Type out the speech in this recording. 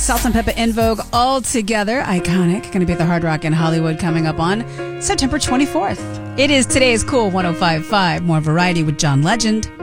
Salt and Pepper En Vogue all together. Iconic. Going to be at the Hard Rock in Hollywood coming up on September 24th. It is today's Cool 105.5. More variety with John Legend.